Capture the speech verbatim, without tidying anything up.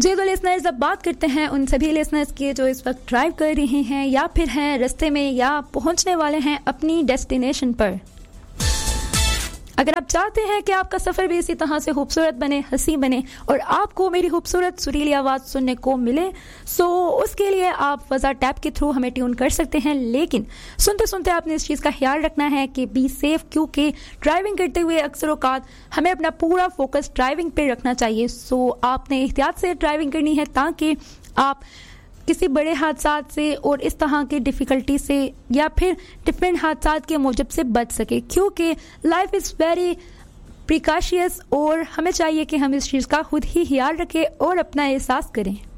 जी तो लिसनर्स, अब बात करते हैं उन सभी लिसनर्स की जो इस वक्त ड्राइव कर रहे हैं या फिर हैं रास्ते में या पहुंचने वाले हैं अपनी डेस्टिनेशन पर। अगर आप चाहते हैं कि आपका सफ़र भी इसी तरह से खूबसूरत बने, हंसी बने और आपको मेरी खूबसूरत सुरीली आवाज़ सुनने को मिले, सो उसके लिए आप वज़ा टैप के थ्रू हमें ट्यून कर सकते हैं। लेकिन सुनते सुनते आपने इस चीज़ का ख्याल रखना है कि बी सेफ, क्योंकि ड्राइविंग करते हुए अक्सर औक़ात हमें अपना पूरा फोकस ड्राइविंग पर रखना चाहिए। सो आपने एहतियात से ड्राइविंग करनी है ताकि आप किसी बड़े हादसा से और इस तरह की डिफ़िकल्टी से या फिर डिफरेंट हादसा के मूजब से बच सके, क्योंकि लाइफ इज़ वेरी प्रिकॉशियस और हमें चाहिए कि हम इस चीज़ का खुद ही ख्याल रखें और अपना एहसास करें।